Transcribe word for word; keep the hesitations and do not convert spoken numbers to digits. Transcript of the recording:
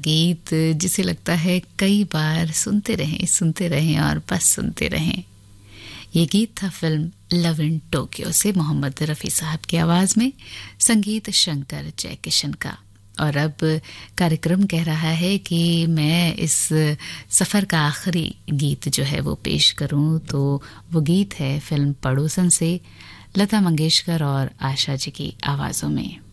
गीत जिसे लगता है कई बार सुनते रहें सुनते रहें और बस सुनते रहें। ये गीत था फिल्म लव इन टोक्यो से मोहम्मद रफ़ी साहब की आवाज़ में, संगीत शंकर जयकिशन का। और अब कार्यक्रम कह रहा है कि मैं इस सफ़र का आखिरी गीत जो है वो पेश करूं, तो वो गीत है फिल्म पड़ोसन से, लता मंगेशकर और आशा जी की आवाज़ों में।